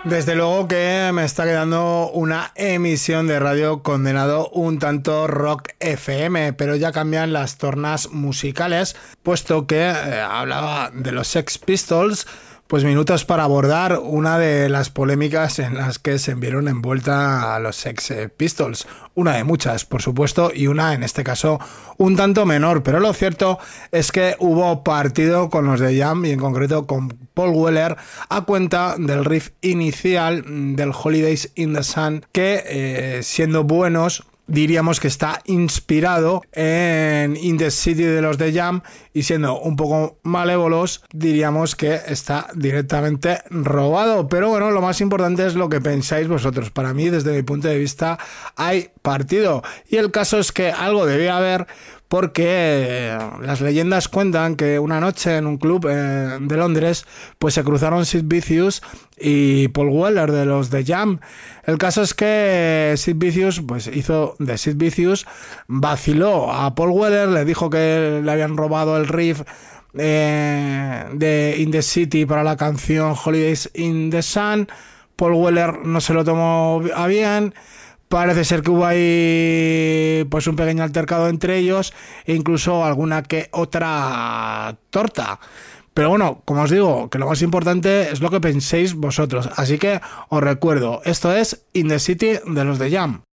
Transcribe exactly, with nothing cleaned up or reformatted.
Desde luego que me está quedando una emisión de radio condenado un tanto rock F M, pero ya cambian las tornas musicales, puesto que eh, hablaba de los Sex Pistols, pues minutos para abordar una de las polémicas en las que se vieron envuelta a los Sex Pistols. Una de muchas, por supuesto, y una, en este caso, un tanto menor. Pero lo cierto es que hubo partido con los de Jam y en concreto con Paul Weller a cuenta del riff inicial del Holidays in the Sun que, eh, siendo buenos, diríamos que está inspirado en In the City de los de Jam, y siendo un poco malévolos diríamos que está directamente robado. Pero bueno, lo más importante es lo que pensáis vosotros. Para mí, desde mi punto de vista, hay partido, y el caso es que algo debía haber, porque las leyendas cuentan que una noche en un club eh, de Londres pues se cruzaron Sid Vicious y Paul Weller de los de Jam. El caso es que Sid Vicious pues hizo de Sid Vicious, vaciló a Paul Weller, le dijo que le habían robado el riff eh, de In the City para la canción Holidays in the Sun. Paul Weller no se lo tomó a bien. Parece ser que hubo ahí pues un pequeño altercado entre ellos e incluso alguna que otra torta. Pero bueno, como os digo, que lo más importante es lo que penséis vosotros. Así que os recuerdo, esto es In the City de los de Jam.